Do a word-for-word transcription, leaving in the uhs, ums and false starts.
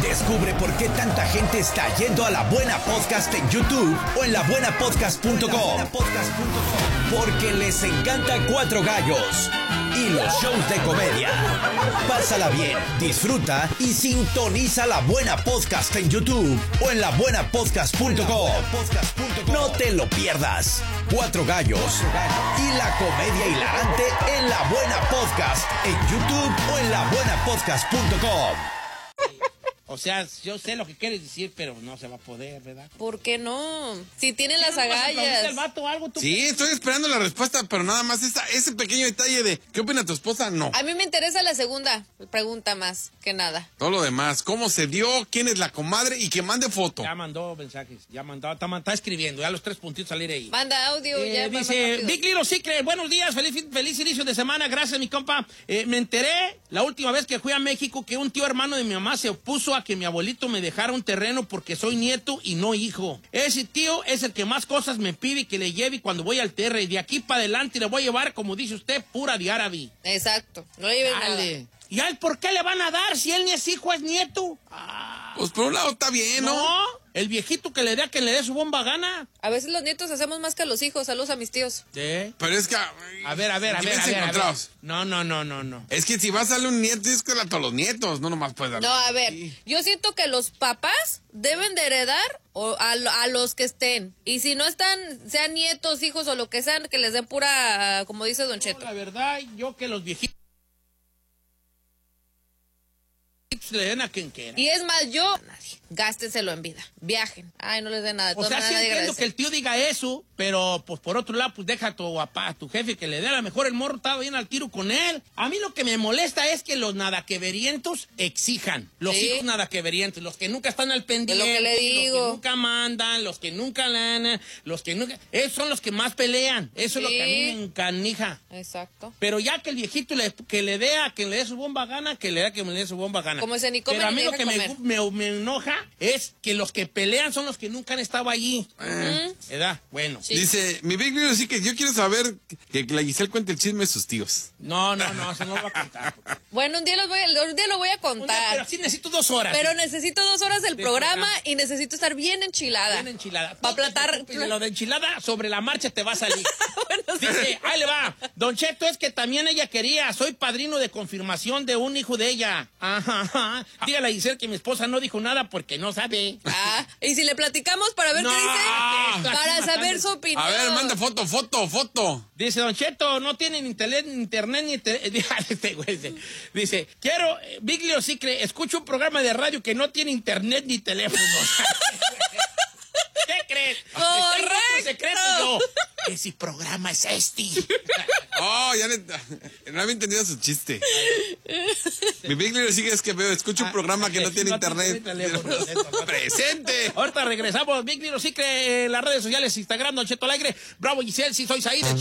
Descubre por qué tanta gente está yendo a La Buena Podcast en YouTube o en la buena podcast punto com. Porque les encanta Cuatro Gallos y los shows de comedia. Pásala bien, disfruta y sintoniza La Buena Podcast en YouTube o en la buena podcast punto com. No te lo pierdas. Cuatro Gallos y la comedia hilarante en La Buena Podcast en YouTube o en la buena podcast punto com. O sea, yo sé lo que quieres decir, pero no se va a poder, ¿verdad? ¿Por qué no? Si tiene las ¿No vas a aplaudirle agallas. al vato algo, tú? Sí, estoy esperando la respuesta, pero nada más esa, ese pequeño detalle de ¿qué opina tu esposa? No. A mí me interesa la segunda pregunta más que nada. Todo lo demás, ¿cómo se dio? ¿Quién es la comadre? Y que mande foto. Ya mandó mensajes, ya mandó, está, está escribiendo, ya los tres puntitos salir ahí. Manda audio. Eh, ya más dice, rápido. Big Little Secret, buenos días, feliz, feliz inicio de semana, gracias mi compa. Eh, me enteré la última vez que fui a México que un tío hermano de mi mamá se opuso a que mi abuelito me dejara un terreno porque soy nieto y no hijo. Ese tío es el que más cosas me pide que le lleve cuando voy al terre. Y de aquí para adelante le voy a llevar, como dice usted, pura de árabe. Exacto. No le lleves nada. Dale. ¿Y a él por qué le van a dar si él ni es hijo, es nieto? Ah. Pues por un lado está bien, ¿no? No, el viejito que le dé a que le dé su bomba gana. A veces los nietos hacemos más que los hijos. Saludos a mis tíos. Sí. Pero es que... A ver, a ver, a ver, a ver, a ver. No, no, no, no, no. Es que si vas a darle un nieto, es que a todos los nietos, no nomás puedes darle. No, a ver, Sí. yo siento que los papás deben de heredar o a, lo- a los que estén. Y si no están, sean nietos, hijos o lo que sean, que les den pura, como dice Don No, Cheto. la verdad, yo que los viejitos le den a quien quiera. Y es más, yo, nadie, gástenselo en vida, viajen. Ay, no les den nada. de O todas sea, sí maneras, nadie entiendo agradece. que el tío diga eso, pero pues por otro lado, pues deja a tu papá, a tu jefe que le dé. A lo mejor el morro estaba bien al tiro con él. A mí lo que me molesta es que los nadaqueverientos exijan. Los Sí. hijos nadaqueverientos, los que nunca están al pendiente. Es lo que le digo. Los que nunca mandan, los que nunca lana, los que nunca... Esos son los que más pelean. Eso es lo que a mí Sí. me encanija. Exacto. Pero ya que el viejito le, que le dé a que le dé su bomba gana, que le dé a que me le dé su bomba gana. Como ese ni come Pero a ni mí lo deja que me, comer. me, me enoja es que los que pelean son los que nunca han estado allí. Eh. ¿Verdad? Bueno. Sí. Dice, mi Big Little Secret, yo quiero saber que, que la Giselle cuente el chisme de sus tíos. No, no, no, eso no lo voy a contar. Bueno, un día, los voy a, un día lo voy a Un día, contar. pero sí necesito dos horas. Pero necesito dos horas del De programa programa. y necesito estar bien enchilada. Bien enchilada. Pa' No te platar- preocupes, de lo de enchilada, sobre la marcha te va a salir. Bueno, sí. Dice, ahí le va. Don Cheto, es que también ella quería. Soy padrino de confirmación de un hijo de ella. Ajá, ajá. Dígale a Giselle que mi esposa no dijo nada porque no sabe. Ah, y si le platicamos para ver No, qué dice, esto aquí para matando. saber su opinión. A ver, manda foto, foto, foto. Dice, Don Cheto, no tienen internet, internet ni... Te... este güey dice, dice, quiero, eh, Big Little Secret, escucho un programa de radio que no tiene internet ni teléfono. ¿Qué crees? Correcto. Es un secreto yo. Ese programa es este. Oh, ya neta, no había entendido su chiste. Mi Big Little Secret es que veo, escucho un programa que no tiene internet. teléfono. ¡Presente! Ahorita regresamos, Big Little Secret, en las redes sociales, Instagram, Don Cheto Alegre, Bravo Giselle, si soy Said.